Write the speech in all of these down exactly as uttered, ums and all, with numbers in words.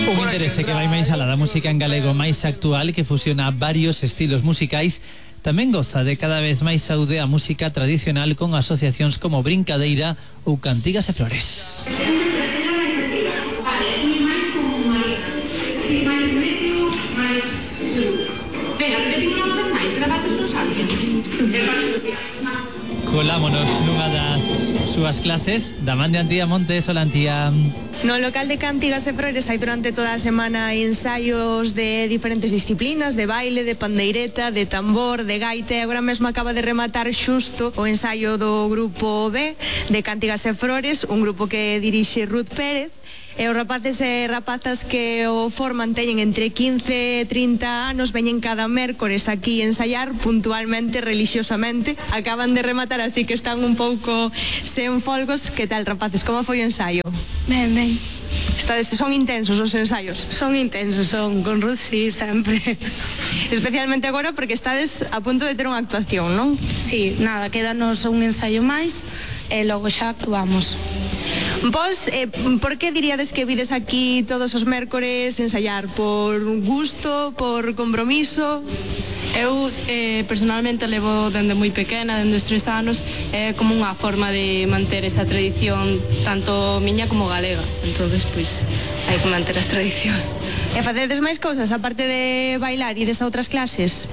Un interese que vai máis alá da música en galego máis actual, que fusiona varios estilos musicais. Tamén goza de cada vez máis saúde a música tradicional con asociacións como Brincadeira ou Cantigas e Flores. Colámonos nunha das súas clases da man de Antía Montes. Hola, Antía. No local de Cantigas e Flores hai durante toda a semana ensaios de diferentes disciplinas, de baile, de pandeireta, de tambor, de gaita, e agora mesmo acaba de rematar xusto o ensaio do grupo B de Cantigas e Flores, un grupo que dirixe Ruth Pérez. E os rapaces e rapazas que o forman teñen entre quince e trinta anos, veñen cada mércores aquí ensaiar puntualmente, religiosamente. Acaban de rematar, así que están un pouco sen folgos. Que tal, rapaces? Como foi o ensaio? Ben, ben. Estades, son intensos os ensaios? Son intensos, son. Con Ruth, sí, sempre. Especialmente agora porque estades a punto de ter unha actuación, non? Sí, nada, quédanos un ensaio máis e logo xa actuamos. Vos, eh, por que diríades que vides aquí todos os mércores ensaiar? Por gusto, por compromiso? Eu eh, personalmente levo dende moi pequena, dende os tres anos, é eh, como unha forma de manter esa tradición tanto miña como galega. Entonces, pois, hai que manter as tradicións. E facedes máis cousas aparte de bailar e des a outras clases?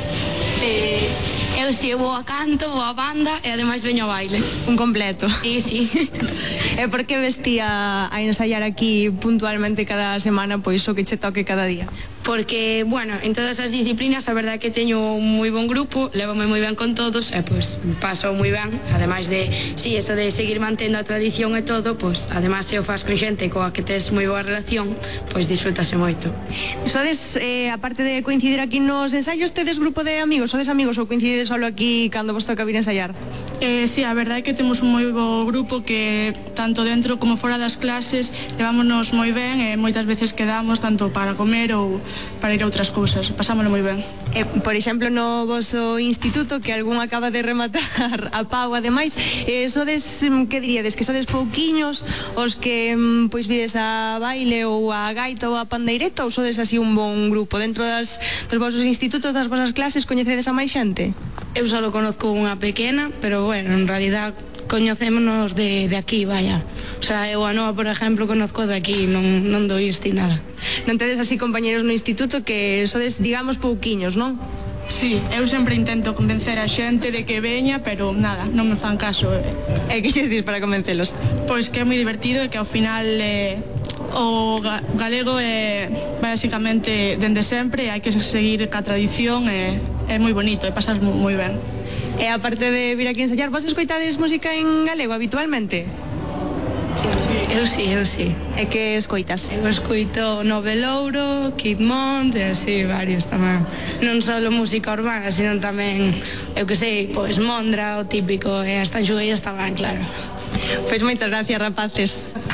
Eh, eu si, vou a canto, vou a banda e ademais veño a baile. Un completo. Sí, sí. E por que vestía a ensaiar aquí puntualmente cada semana, pois o que che toque cada día? Porque, bueno, en todas as disciplinas a verdade é que teño un moi bon grupo, levome moi ben con todos e, pois, paso moi ben. Ademais de, si, sí, eso de seguir mantendo a tradición e todo, pois, ademais se o faz con xente coa que tes moi boa relación, pois disfrútase moito. Sodes, eh, aparte de coincidir aquí nos ensaios, tedes grupo de amigos? Sodes amigos ou coincidides solo aquí cando vos toca vir a ensaiar? Eh, sí, a verdade é que temos un moi bo grupo que tanto dentro como fora das clases levámonos moi ben e moitas veces quedamos tanto para comer ou para ir a outras cousas, pasámoslo moi ben. Eh, por exemplo, no voso instituto, que algún acaba de rematar a pau, ademais, eh, sodes, que diríades, que sodes pouquiños os que pois vides a baile ou a gaita ou a pandeireta, ou sodes así un bon grupo? Dentro das, dos vosos institutos, das vosas clases, coñecedes a máis xente? Eu só conozco unha pequena, pero bueno, en realidad coñecémonos de, de aquí, vaya. O sea, eu a Noa, por exemplo, conozco de aquí, non, non do insti nada. Non tedes así compañeros no instituto que sodes, digamos, pouquiños, non? Sí, eu sempre intento convencer a xente de que veña, pero nada, non me fan caso. E que lles dis para convencelos? Pois que é moi divertido e que ao final eh, o ga galego é basicamente dende sempre, hai que seguir ca tradición e é moi bonito e pasas moi ben. E aparte de vir aquí a ensayar, vos escoitades música en galego habitualmente? Sí, sí. Eu sí, eu sí. E que escoitas? Eu escoito Novelouro, Kid Mont e así varios tamén. Non só música urbana, sino tamén, eu que sei, pois Mondra, o típico, e hasta Enxugueiras tamén, claro. Pois moitas gracias, rapaces.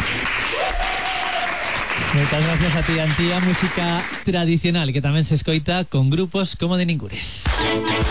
Moitas gracias a ti, Antía. Música tradicional que tamén se escoita con grupos como de Ningures.